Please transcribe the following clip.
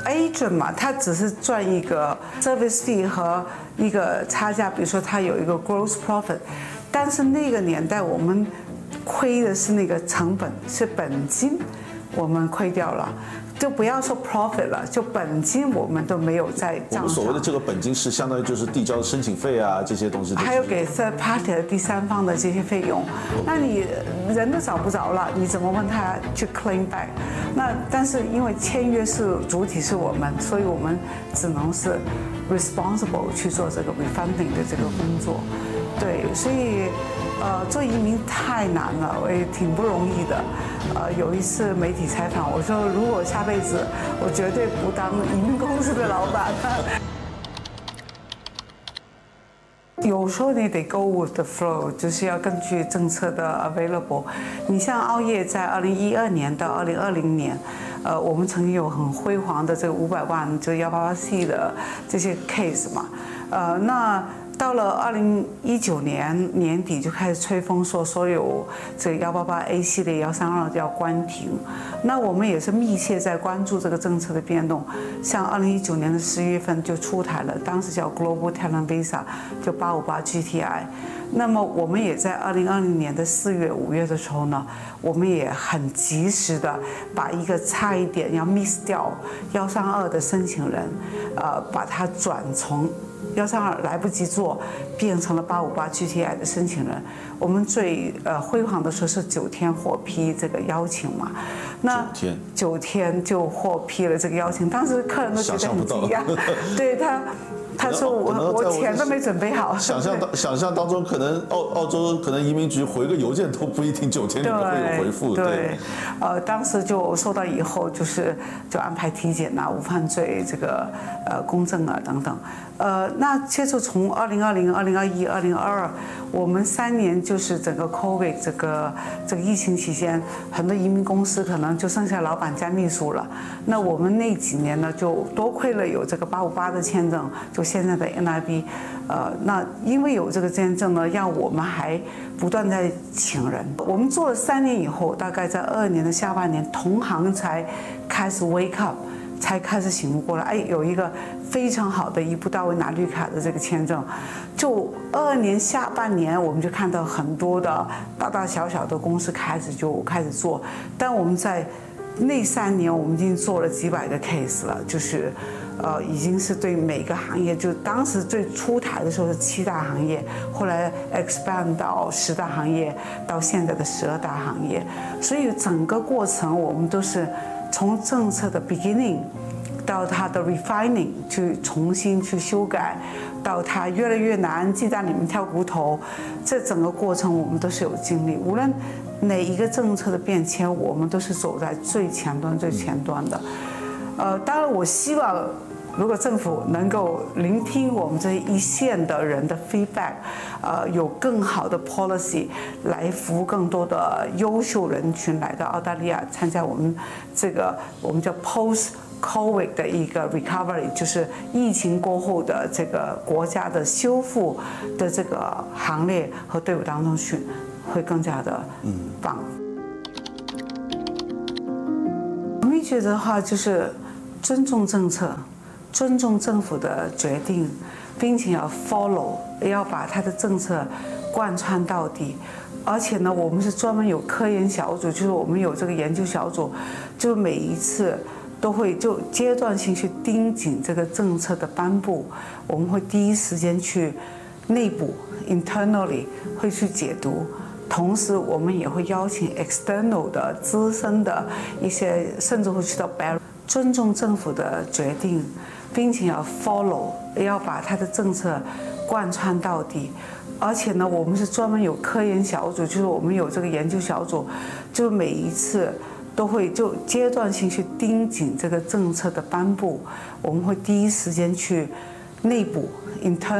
agent 嘛，他只是赚一个 service fee 和一个差价，比如说他有一个 gross profit， 但是那个年代我们亏的是那个成本，是本金，我们亏掉了。就不要说 profit 了，就本金我们都没有在账上。 我们所谓的这个本金是相当于就是递交的申请费啊这些东西， 还有给 third party 的第三方的这些费用。那你人都找不着了，你怎么问他去 claim back？ 那但是因为签约是主体是我们，所以我们只能是 responsible 去做这个 refunding 的这个工作。对，所以做移民太难了，我也挺不容易的。有一次媒体采访我说，如果下辈子我绝对不当移民公司的老板。有时候你得 go with the flow， 就是要根据政策的 available。你像澳业在2012年到2020年，我们曾经有很辉煌的这个500万这个188C 的这些 case 嘛，那到了2019年年底就开始吹风说所有这个188A 系列132要关停，那我们也是密切在关注这个政策的变动。像2019年的10月份就出台了，当时叫 Global Talent Visa， 就858 GTI。那么我们也在2020年的4月、5月的时候呢，我们也很及时的把一个差一点要 miss 掉132的申请人，把它转从132来不及做，变成了858 GTI 的申请人。我们最辉煌的时候是9天获批这个邀请嘛，那9天就获批了这个邀请，当时客人都觉得很惊讶，对他说我钱都没准备好。 想象当中，可能澳洲可能移民局回个邮件都不一定9天里面会有回复。 对，当时就收到以后，就安排体检啊、无犯罪这个公证啊等等。那接着从2020、2021、2022，我们3年就是整个 COVID 这个疫情期间，很多移民公司可能就剩下老板加秘书了。那我们那几年呢，就多亏了有这个858的签证，就现在的 NIB， 那因为有这个签证呢，让我们还不断在请人。我们做了3年以后，大概在22年的下半年，同行才开始 wake up， 才开始醒悟过来，哎，有一个非常好的一步到位拿绿卡的这个签证。就22年下半年，我们就看到很多的大大小小的公司开始做，但我们在那3年，我们已经做了几百个 case 了，就是已经是对每个行业，就当时最出台的时候是7大行业，后来 expand 到10大行业，到现在的12大行业。所以整个过程我们都是从政策的 beginning 到它的 refining 去重新去修改，到它越来越难，鸡蛋里面挑骨头，这整个过程我们都是有经历。无论哪一个政策的变迁，我们都是走在最前端的。当然我希望如果政府能够聆听我们这一线的人的 feedback， 有更好的 policy 来服务更多的优秀人群来到澳大利亚参加我们这个我们叫 post-COVID 的一个 recovery， 就是疫情过后的这个国家的修复的这个行列和队伍当中去，会更加的棒。我们觉得的话就是尊重政策，尊重政府的决定，并且要 follow， 要把它的政策贯穿到底。而且呢，我们是专门有科研小组，就是我们有这个研究小组，就每一次都会就阶段性去盯紧这个政策的颁布，我们会第一时间去内部 internally 会去解读。同时，我们也会邀请 external 的资深的一些，甚至会去到 Barry， 尊重政府的决定，并且要 follow， 要把它的政策贯穿到底。而且呢，我们是专门有科研小组，就是我们有这个研究小组，就每一次都会就阶段性去盯紧这个政策的颁布，我们会第一时间去内部 internal。